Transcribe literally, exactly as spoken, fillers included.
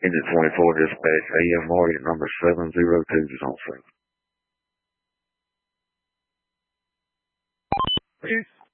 Engine twenty-four dispatch, A M R at number seven zero two is on scene. Peace.